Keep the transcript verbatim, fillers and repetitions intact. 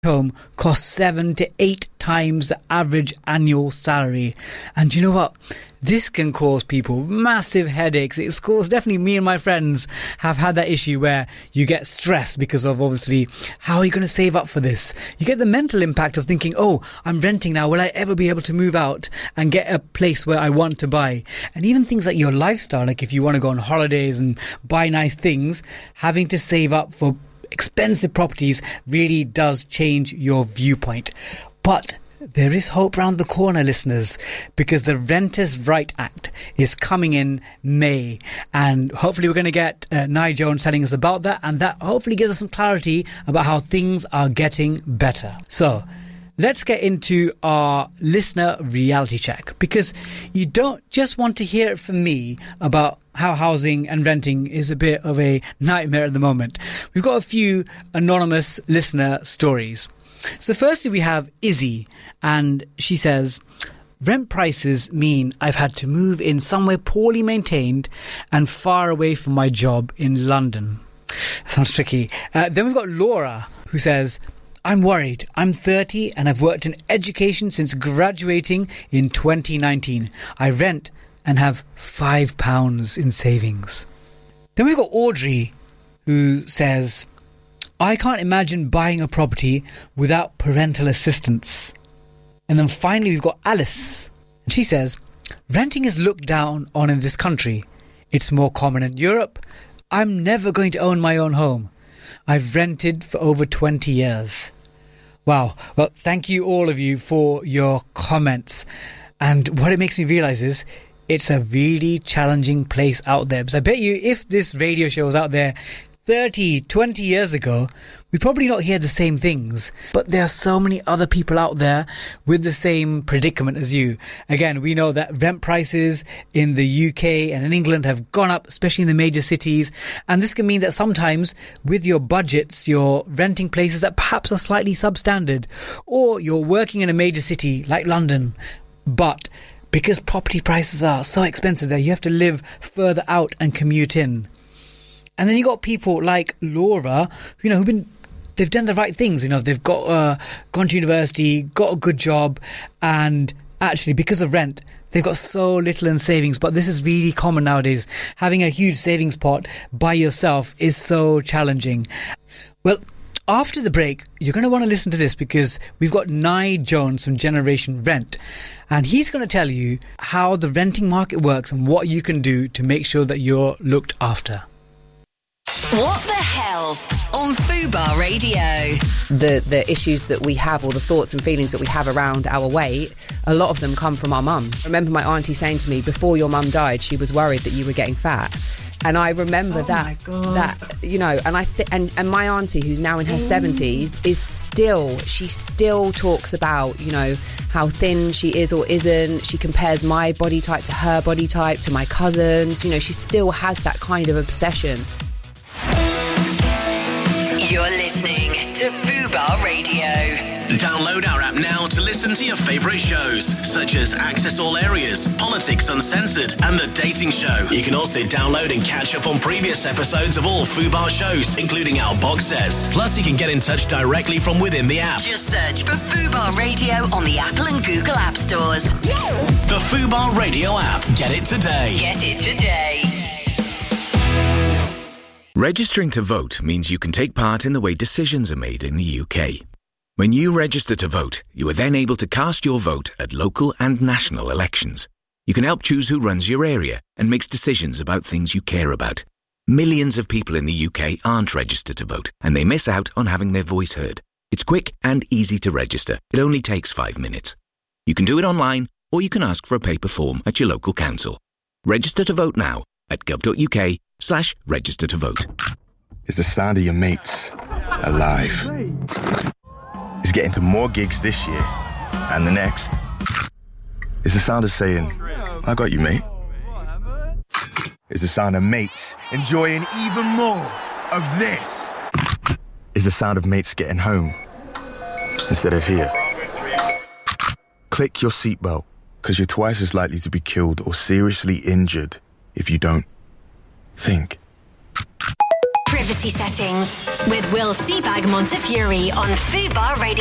home costs seven to eight times the average annual salary. And you know what? This can cause people massive headaches. It's caused, definitely me and my friends have had that issue where you get stressed because of obviously, how are you going to save up for this? You get the mental impact of thinking, oh, I'm renting now. Will I ever be able to move out and get a place where I want to buy? And even things like your lifestyle, like if you want to go on holidays and buy nice things, having to save up for expensive properties really does change your viewpoint. But there is hope round the corner, listeners, because the Renters' Right Act is coming in May, and hopefully we're going to get uh, Nye Jones telling us about that, and that hopefully gives us some clarity about how things are getting better. So let's get into our listener reality check, because you don't just want to hear it from me about how housing and renting is a bit of a nightmare at the moment. We've got a few anonymous listener stories. So firstly, we have Izzy, and she says, rent prices mean I've had to move in somewhere poorly maintained and far away from my job in London. Sounds tricky. Uh, then we've got Laura, who says, I'm worried. I'm thirty and I've worked in education since graduating in twenty nineteen. I rent and have five pounds in savings. Then we've got Audrey, who says, I can't imagine buying a property without parental assistance. And then finally we've got Alice, and she says, renting is looked down on in this country. It's more common in Europe. I'm never going to own my own home. I've rented for over twenty years. Wow. Well, thank you all of you for your comments. And what it makes me realise is it's a really challenging place out there. Because I bet you if this radio show was out there thirty, twenty years ago, we'd probably not hear the same things. But there are so many other people out there with the same predicament as you. Again, we know that rent prices in the U K and in England have gone up, especially in the major cities. And this can mean that sometimes with your budgets, you're renting places that perhaps are slightly substandard, or you're working in a major city like London. But because property prices are so expensive there, you have to live further out and commute in. And then you got people like Laura, you know, who've been, they've done the right things. You know, they've got uh, gone to university, got a good job, and actually because of rent, they've got so little in savings. But this is really common nowadays. Having a huge savings pot by yourself is so challenging. Well, after the break, you're going to want to listen to this, because we've got Nye Jones from Generation Rent, and he's going to tell you how the renting market works and what you can do to make sure that you're looked after. What the Health on Fubar Radio. The the issues that we have, or the thoughts and feelings that we have around our weight, a lot of them come from our mums. I remember my auntie saying to me, before your mum died, she was worried that you were getting fat. And I remember oh that, that, you know, and I th- and, and my auntie, who's now in her seventies, is still, she still talks about, you know, how thin she is or isn't. She compares my body type to her body type, to my cousins. You know, she still has that kind of obsession. You're listening to Fubar Radio. Download our app now to listen to your favourite shows, such as Access All Areas, Politics Uncensored, and The Dating Show. You can also download and catch up on previous episodes of all Fubar shows, including our box sets. Plus, you can get in touch directly from within the app. Just search for Fubar Radio on the Apple and Google App Stores. The Fubar Radio app. Get it today. Get it today. Registering to vote means you can take part in the way decisions are made in the U K. When you register to vote, you are then able to cast your vote at local and national elections. You can help choose who runs your area and makes decisions about things you care about. Millions of people in the U K aren't registered to vote, and they miss out on having their voice heard. It's quick and easy to register. It only takes five minutes. You can do it online, or you can ask for a paper form at your local council. Register to vote now at gov.uk slash register to vote. It's the sound of your mates alive. It's getting to more gigs this year and the next. It's the sound of saying, I got you, mate. It's the sound of mates enjoying even more of this. It's the sound of mates getting home instead of here. Click your seatbelt, because you're twice as likely to be killed or seriously injured if you don't. Think. Privacy settings with Will Seabag Montefiore on Fubar Radio.